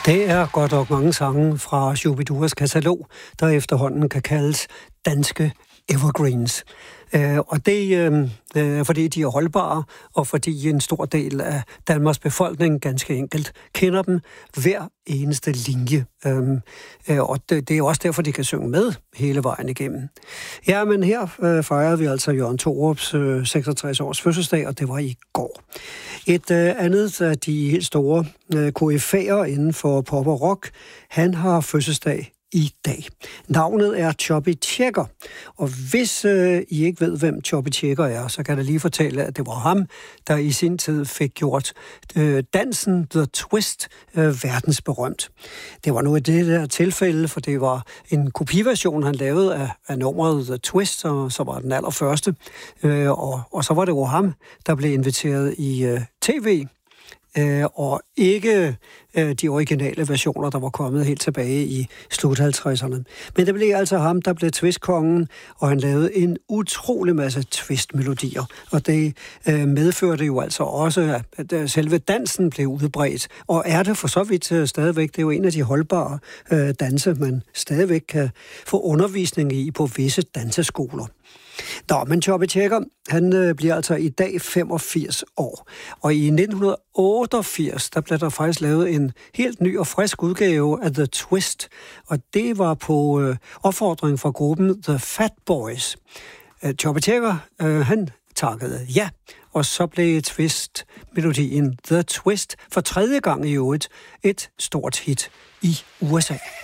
Det er godt nok mange sange fra Shubiduas katalog, der efterhånden kan kaldes danske evergreens. Og det er fordi de er holdbare, og fordi en stor del af Danmarks befolkning ganske enkelt kender dem hver eneste linje. Og det er også derfor, de kan synge med hele vejen igennem. Ja, men her fejrede vi altså Jørgen Thorups 66 års fødselsdag, og det var i går. Et andet af de helt store koryfæer inden for pop og rock, han har fødselsdag i dag. Navnet er Chubby Checker, og hvis I ikke ved, hvem Chubby Checker er, så kan jeg lige fortælle, at det var ham, der i sin tid fik gjort dansen The Twist verdensberømt. Det var nu i det der tilfælde, for det var en kopiversion, han lavede af nummeret The Twist, så var den allerførste, og så var det jo ham, der blev inviteret i tv, og ikke de originale versioner, der var kommet helt tilbage i slut 50'erne. Men det blev altså ham, der blev twistkongen, og han lavede en utrolig masse twistmelodier. Og det medførte jo altså også, at selve dansen blev udbredt. Og er det for så vidt stadigvæk, det er jo en af de holdbare danse, man stadigvæk kan få undervisning i på visse danseskoler. Nå, men Chubby Checker, han bliver altså i dag 85 år. Og i 1988, der blev der faktisk lavet en helt ny og frisk udgave af The Twist. Og det var på opfordring fra gruppen The Fat Boys. Chubby Checker, han takkede ja, og så blev Twist-melodien The Twist for tredje gang i øvrigt et stort hit i USA.